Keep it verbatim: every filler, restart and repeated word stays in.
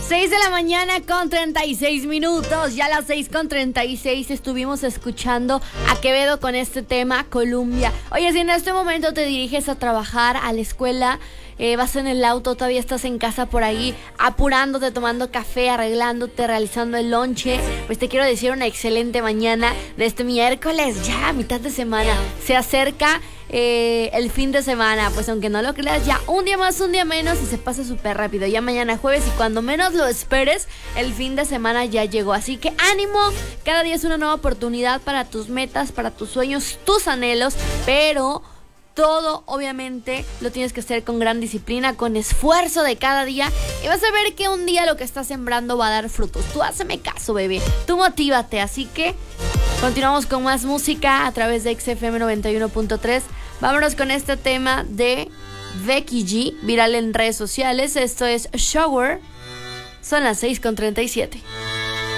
seis de la mañana con treinta y seis minutos. Ya a las seis con treinta y seis estuvimos escuchando a Quevedo con este tema, Columbia. Oye, si en este momento te diriges a trabajar, a la escuela, eh, vas en el auto, todavía estás en casa por ahí, apurándote, tomando café, arreglándote, realizando el lonche, pues te quiero decir una excelente mañana de este miércoles, ya mitad de semana. Se acerca Eh, el fin de semana, pues aunque no lo creas, ya un día más, un día menos y se pasa súper rápido. Ya mañana jueves y cuando menos lo esperes, el fin de semana ya llegó. Así que ánimo, cada día es una nueva oportunidad para tus metas, para tus sueños, tus anhelos, pero todo obviamente lo tienes que hacer con gran disciplina, con esfuerzo de cada día, y vas a ver que un día lo que estás sembrando va a dar frutos. Tú hazme caso, bebé, tú motívate. Así que continuamos con más música a través de X F M noventa y uno punto tres. Vámonos con este tema de Becky G, viral en redes sociales. Esto es Shower. Son las seis con treinta y siete.